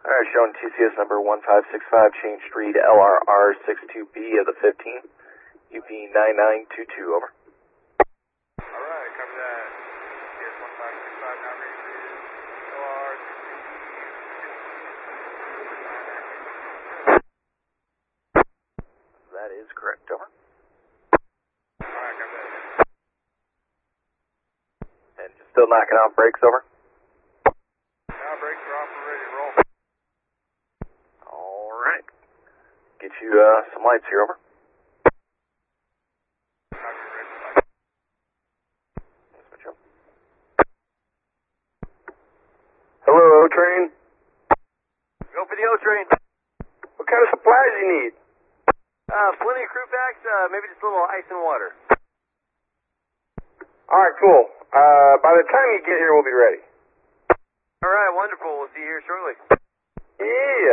Alright, showing TCS number 1565, change street, LRR 62B of the 15, UP 9922, over. Alright, copy that. TCS 1565, now reaches LRR 62B. That is correct, over. Alright, copy that. And just still knocking out brakes, over. Now brakes are off, we're ready to roll. Alright. Get you some lights here, over. Copy, ready to light. Switch up. Hello, O-Train. Go for the O-Train. What kind of supplies you need? Plenty of crew packs, maybe just a little ice and water. Alright, cool. By the time you get here, we'll be ready. Alright, wonderful. We'll see you here shortly. Yeah.